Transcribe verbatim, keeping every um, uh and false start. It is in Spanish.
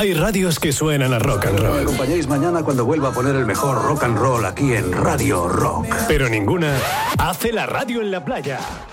Hay radios que suenan a rock and roll. Me acompañéis mañana cuando vuelva a poner el mejor rock and roll aquí en Radio Rock. Pero ninguna hace la radio en la playa.